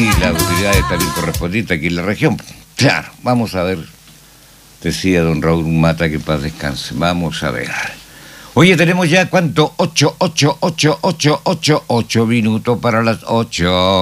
y la autoridad está bien correspondiente aquí en la región. Claro, vamos a ver, decía don Raúl Mata, que paz descanse. Vamos a ver. Oye, tenemos ya, ¿cuánto? 8 minutos para las 8.